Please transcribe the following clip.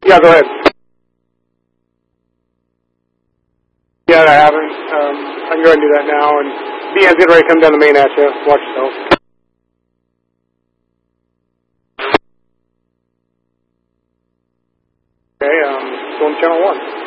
Yeah, go ahead. Yeah, I haven't. I can go ahead and do that now. And BN's getting ready to come down the main at you. Watch yourself. Okay, going to channel 1.